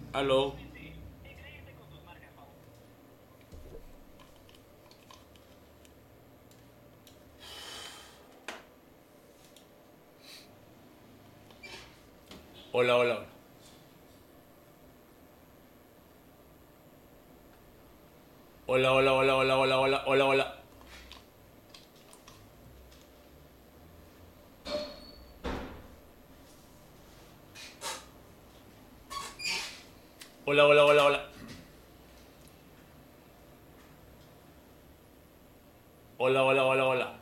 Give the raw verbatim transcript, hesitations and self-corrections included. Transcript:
Aló. Hola, hola. Hola, hola, hola, hola, hola, hola, hola, hola. Hola, hola, hola, hola. Hola, hola, hola, hola.